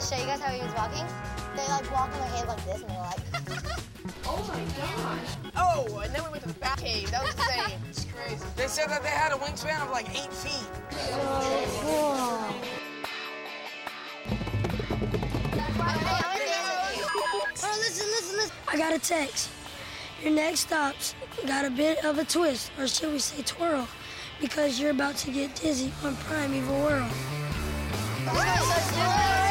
show you guys how he was walking? They like walk on their hands like this and they're like... Oh my gosh. Oh, and then we went to the bat cave. That was insane. It's crazy. They said that they had a wingspan of like 8 feet. So cool. Oh, listen. I got a text. Your next stop's got a bit of a twist, or should we say twirl, because you're about to get dizzy on Primeval World. This is so cool.